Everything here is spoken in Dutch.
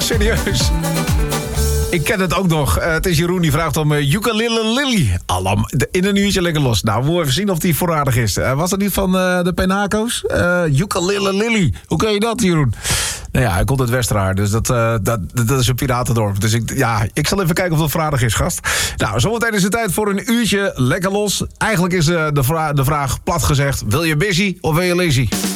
serieus. Ik ken het ook nog. Het is Jeroen die vraagt om Ukulele Lily. Alam, in een uurtje lekker los. Nou, we moeten even zien of die voorradig is. Was dat niet van de Penaco's? Ukulele Lily. Hoe ken je dat, Jeroen? Nou ja, hij komt uit Westerhaar, dus dat is een piratendorp. Dus ik zal even kijken of dat voorradig is, gast. Nou, zometeen is het tijd voor een uurtje lekker los. Eigenlijk is de vraag plat gezegd, wil je busy of wil je lazy?